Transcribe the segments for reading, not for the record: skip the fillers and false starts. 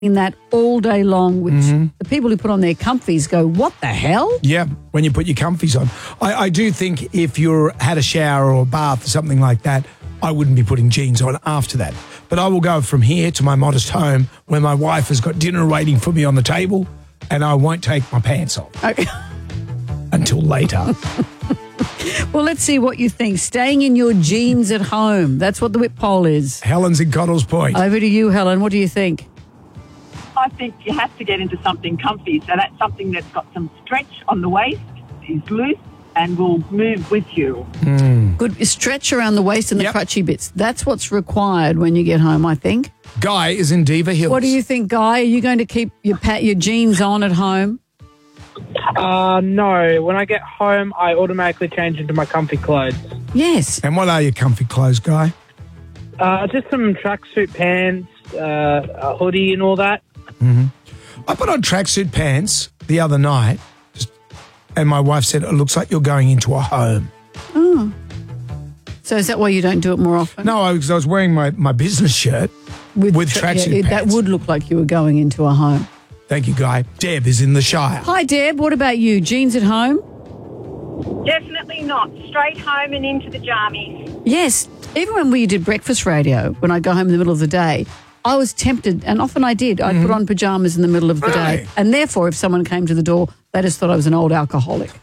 in that all day long, which the people who put on their comfies go, what the hell? Yeah, when you put your comfies on. I do think if you had a shower or a bath or something like that, I wouldn't be putting jeans on after that. But I will go from here to my modest home where my wife has got dinner waiting for me on the table and I won't take my pants off Okay. until later. Well, let's see what you think. Staying in your jeans at home. That's what the whip poll is. Helen's in Cottles Point. Over to you, Helen. What do you think? I think you have to get into something comfy. So that's something that's got some stretch on the waist, is loose, and will move with you. Good stretch around the waist and the Yep. crutchy bits. That's what's required when you get home, I think. Guy is in Diva Hills. What do you think, Guy? Are you going to keep your jeans on at home? No. When I get home, I automatically change into my comfy clothes. Yes. And what are your comfy clothes, Guy? Just some tracksuit pants, a hoodie and all that. I put on tracksuit pants the other night and my wife said, it looks like you're going into a home. So is that why you don't do it more often? No, I was wearing my business shirt with tracksuit That pants. would look like you were going into a home. Thank you, Guy. Deb is in the Shire. Hi, Deb. What about you? Jeans at home? Definitely not. Straight home and into the jammies. Yes. Even when we did breakfast radio, when I go home in the middle of the day, I was tempted, and often I did. I'd put on pajamas in the middle of the day. Really? And therefore, if someone came to the door, they just thought I was an old alcoholic.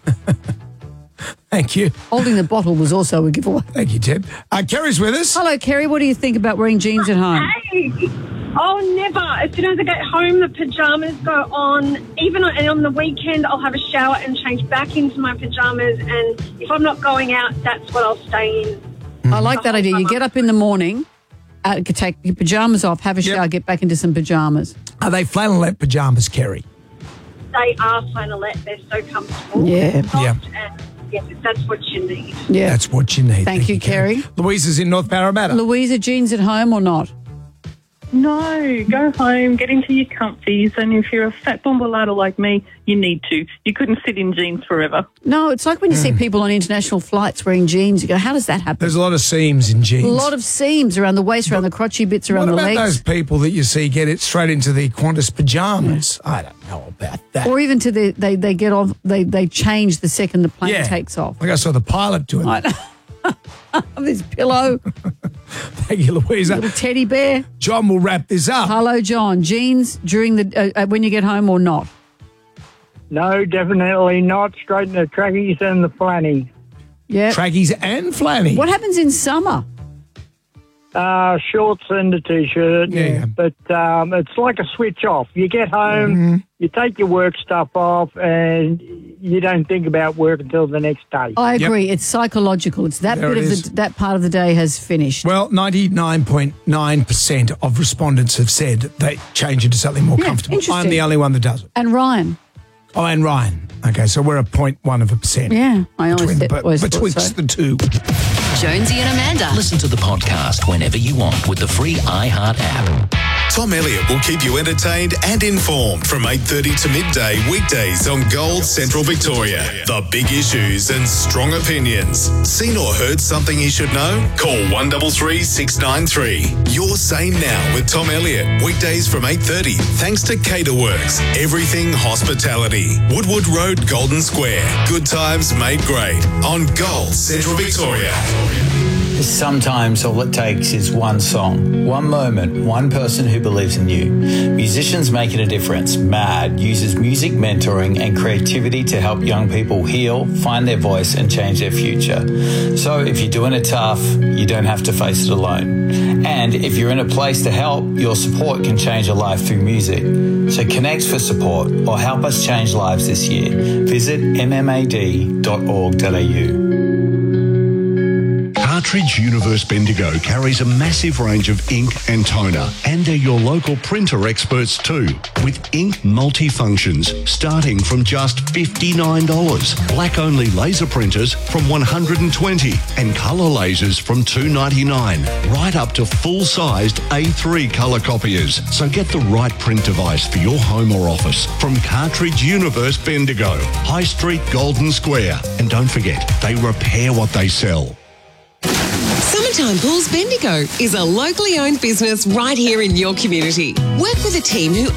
Thank you. Holding the bottle was also a giveaway. Thank you, Deb. Kerry's with us. Hello, Kerry. What do you think about wearing jeans at home? Hey! Oh, never. As soon as I get home, the pajamas go on. Even on the weekend, I'll have a shower and change back into my pajamas. And if I'm not going out, that's what I'll stay in. I like that idea. You get up in the morning, take your pajamas off, have a Yep. shower, get back into some pajamas. Are they flannelette pajamas, Kerry? They are flannelette. They're so comfortable. Yeah. Soft, Yeah. And yes, that's what you need. Yeah. That's what you need. Thank you, Kerry. Louisa's in North Parramatta. Louisa, jeans at home or not? No, go home, get into your comfies, and if you're a fat bumbalada like me, you need to. You couldn't sit in jeans forever. No, it's like when you see people on international flights wearing jeans, you go, how does that happen? There's a lot of seams in jeans. A lot of seams around the waist, around the crotchy bits, around What the about legs. those people that you see get it straight into the Qantas pajamas? I don't know about that. Or even to they get off, they change the second the plane takes off. Like I saw the pilot doing that. This pillow, Thank you, Louisa. little teddy bear. John will wrap this up. Hello, John. Jeans during the when you get home or not? No, definitely not. Straight in the trackies and the flanny. Yeah. Trackies and flanny. What happens in summer? Shorts and a T-shirt. Yeah. But it's like a switch off. You get home, you take your work stuff off, and you don't think about work until the next day. I agree. It's psychological. It's that There bit it of is. that part of the day has finished. Well, 99.9% of respondents have said they change into something more comfortable. I'm interesting. the only one that does it. And Ryan. Oh, and Ryan. Okay, so we're a 0.1%. Yeah, I always Betwixt thought so. the two. Jonesy and Amanda. Listen to the podcast whenever you want with the free iHeart app. Tom Elliott will keep you entertained and informed from 8:30 to midday weekdays on Gold Central Victoria. The big issues and strong opinions. Seen or heard something you should know? Call 133 693. Your Say Now with Tom Elliott. Weekdays from 8:30. Thanks to Caterworks. Everything hospitality. Woodwood Road, Golden Square. Good times made great on Gold Central Victoria. Sometimes all it takes is one song, one moment, one person who believes in you. Musicians Making a Difference, MAD, uses music mentoring and creativity to help young people heal, find their voice and change their future. So if you're doing it tough, you don't have to face it alone. And if you're in a place to help, your support can change a life through music. So connect for support or help us change lives this year. Visit mmad.org.au. Cartridge Universe Bendigo carries a massive range of ink and toner, and they're your local printer experts too, with ink multifunctions starting from just $59, black-only laser printers from $120, and colour lasers from $299, right up to full-sized A3 colour copiers. So get the right print device for your home or office from Cartridge Universe Bendigo, High Street, Golden Square. And don't forget, they repair what they sell. Summertime Pools Bendigo is a locally owned business right here in your community. Work with a team who